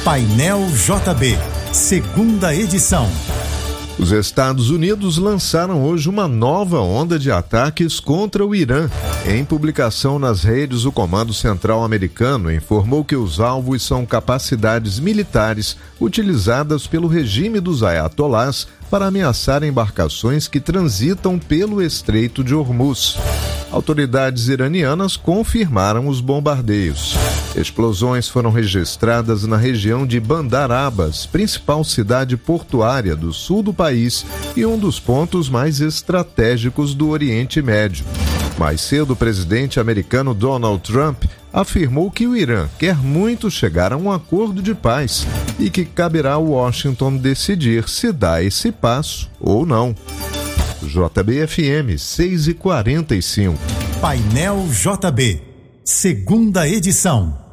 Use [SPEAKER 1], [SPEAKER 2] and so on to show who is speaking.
[SPEAKER 1] Painel JB, segunda edição.
[SPEAKER 2] Os Estados Unidos lançaram hoje uma nova onda de ataques contra o Irã. Em publicação nas redes, o Comando Central americano informou que os alvos são capacidades militares utilizadas pelo regime dos ayatolás para ameaçar embarcações que transitam pelo Estreito de Hormuz. Autoridades iranianas confirmaram os bombardeios. Explosões foram registradas na região de Bandar Abbas, principal cidade portuária do sul do país e um dos pontos mais estratégicos do Oriente Médio. Mais cedo, o presidente americano Donald Trump afirmou que o Irã quer muito chegar a um acordo de paz e que caberá a Washington decidir se dá esse passo ou não. JB-FM 6h45.
[SPEAKER 1] Painel JB, segunda edição.